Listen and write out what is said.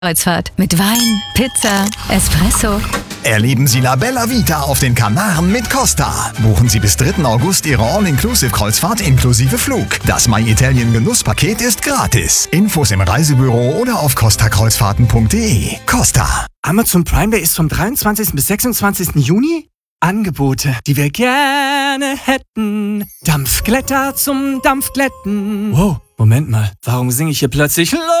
Kreuzfahrt mit Wein, Pizza, Espresso. Erleben Sie La Bella Vita auf den Kanaren mit Costa. Buchen Sie bis 3. August Ihre All-Inclusive-Kreuzfahrt inklusive Flug. Das My Italien Genusspaket ist gratis. Infos im Reisebüro oder auf costakreuzfahrten.de. Costa. Amazon Prime Day ist vom 23. bis 26. Juni. Angebote, die wir gerne hätten. Dampfglätter zum Dampfglätten. Wow, Moment mal. Warum singe ich hier plötzlich